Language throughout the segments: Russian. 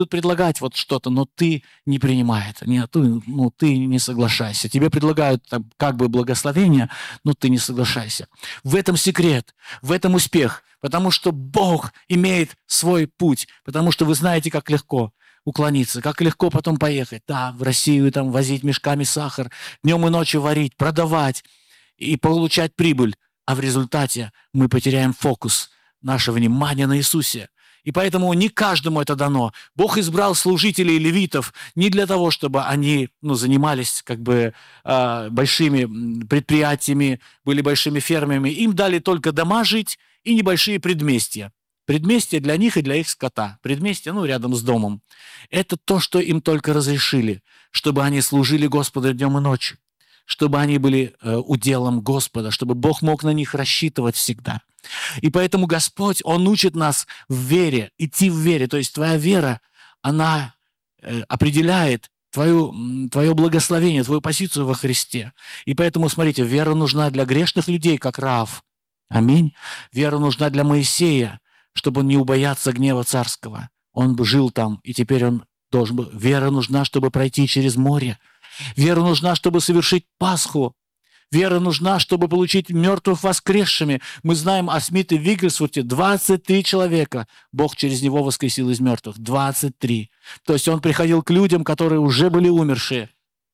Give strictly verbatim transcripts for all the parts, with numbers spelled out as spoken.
будут предлагать вот что-то, но ты не принимай это. Нет, ты, ну, ты не соглашайся. Тебе предлагают там, как бы благословение, но ты не соглашайся. В этом секрет, в этом успех, потому что Бог имеет свой путь, потому что вы знаете, как легко уклониться, как легко потом поехать. Да, в Россию там возить мешками сахар, днем и ночью варить, продавать и получать прибыль. А в результате мы потеряем фокус, наше внимание на Иисусе. И поэтому не каждому это дано. Бог избрал служителей и левитов не для того, чтобы они ну, занимались как бы э, большими предприятиями, были большими фермами. Им дали только дома жить и небольшие предместья. Предместья для них и для их скота. Предместья, ну, рядом с домом. Это то, что им только разрешили, чтобы они служили Господу днем и ночью, чтобы они были э, уделом Господа, чтобы Бог мог на них рассчитывать всегда. И поэтому Господь, Он учит нас в вере, идти в вере. То есть твоя вера, она э, определяет твою, твое благословение, твою позицию во Христе. И поэтому, смотрите, вера нужна для грешных людей, как Раав. Аминь. Вера нужна для Моисея, чтобы он не убояться гнева царского. Он бы жил там, и теперь он должен был. Вера нужна, чтобы пройти через море. Вера нужна, чтобы совершить Пасху. Вера нужна, чтобы получить мертвых воскресшими. Мы знаем о Смите Вигглсворте двадцать три человека. Бог через него воскресил из мертвых. двадцать три. То есть он приходил к людям, которые уже были умершие.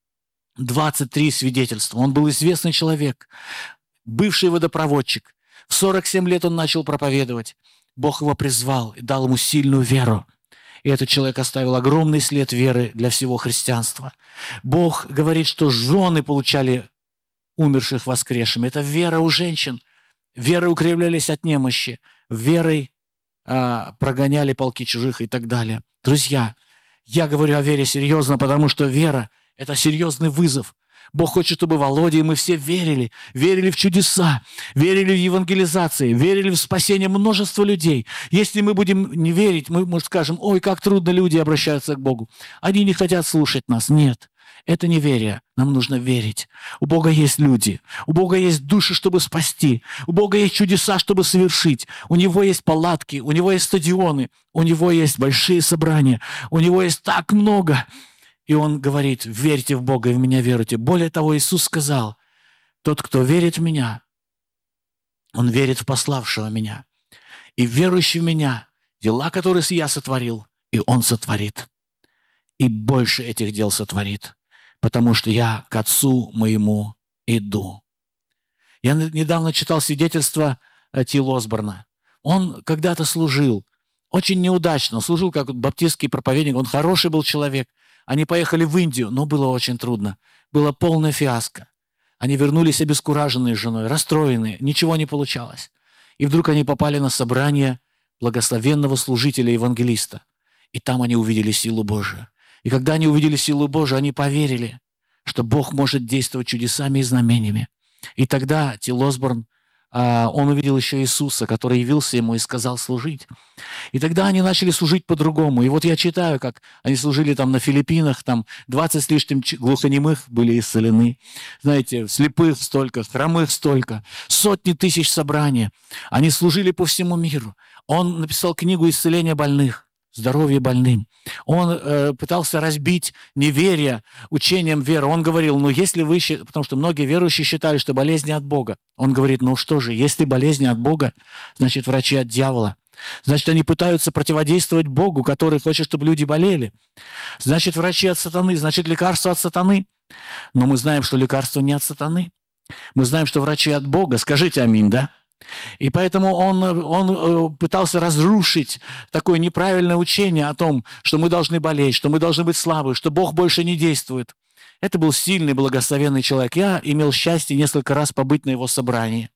двадцать три свидетельства. Он был известный человек, бывший водопроводчик. В сорок семь лет он начал проповедовать. Бог его призвал и дал ему сильную веру. И этот человек оставил огромный след веры для всего христианства. Бог говорит, что жены получали умерших воскресшими. Это вера у женщин. Верой укреплялись от немощи. Верой а, прогоняли полки чужих и так далее. Друзья, я говорю о вере серьезно, потому что вера – это серьезный вызов. Бог хочет, чтобы Володя и мы все верили, верили в чудеса, верили в евангелизации, верили в спасение множества людей. Если мы будем не верить, мы, может, скажем, ой, как трудно люди обращаются к Богу. Они не хотят слушать нас. Нет, это неверие. Нам нужно верить. У Бога есть люди, у Бога есть души, чтобы спасти, у Бога есть чудеса, чтобы совершить. У Него есть палатки, у Него есть стадионы, у Него есть большие собрания, у Него есть так много. И он говорит, верьте в Бога и в меня веруйте. Более того, Иисус сказал, тот, кто верит в меня, он верит в пославшего меня. И верующий в меня, дела, которые я сотворил, и он сотворит. И больше этих дел сотворит, потому что я к Отцу моему иду. Я недавно читал свидетельство Тил Осборна. Он когда-то служил, очень неудачно, служил как баптистский проповедник, он хороший был человек. Они поехали в Индию, но было очень трудно. Было полное фиаско. Они вернулись обескураженные с женой, расстроенные, ничего не получалось. И вдруг они попали на собрание благословенного служителя-евангелиста. И там они увидели силу Божию. И когда они увидели силу Божию, они поверили, что Бог может действовать чудесами и знамениями. И тогда Тил Осборн, он увидел еще Иисуса, который явился ему и сказал служить. И тогда они начали служить по-другому. И вот я читаю, как они служили там на Филиппинах, там двадцать с лишним глухонемых были исцелены. Знаете, слепых столько, хромых столько, сотни тысяч собраний. Они служили по всему миру. Он написал книгу «Исцеление больных». Здоровье больным. Он э, пытался разбить неверие учением веры. Он говорил, ну если вы... Потому что многие верующие считали, что болезни от Бога. Он говорит, ну что же, если болезни от Бога, значит врачи от дьявола. Значит, они пытаются противодействовать Богу, который хочет, чтобы люди болели. Значит, врачи от сатаны, значит, лекарства от сатаны. Но мы знаем, что лекарства не от сатаны. Мы знаем, что врачи от Бога. Скажите аминь, да? И поэтому он, он пытался разрушить такое неправильное учение о том, что мы должны болеть, что мы должны быть слабы, что Бог больше не действует. Это был сильный, благословенный человек. Я имел счастье несколько раз побыть на его собрании.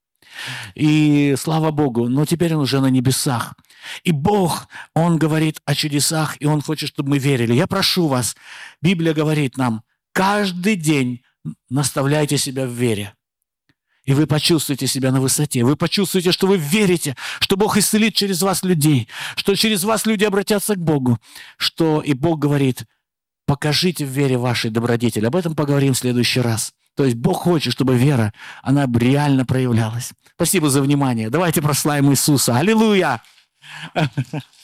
И слава Богу, но теперь он уже на небесах. И Бог, Он говорит о чудесах, и Он хочет, чтобы мы верили. Я прошу вас, Библия говорит нам, каждый день наставляйте себя в вере. И вы почувствуете себя на высоте. Вы почувствуете, что вы верите, что Бог исцелит через вас людей, что через вас люди обратятся к Богу. Что и Бог говорит, покажите в вере вашей добродетели. Об этом поговорим в следующий раз. То есть Бог хочет, чтобы вера, она реально проявлялась. Спасибо за внимание. Давайте прославим Иисуса. Аллилуйя!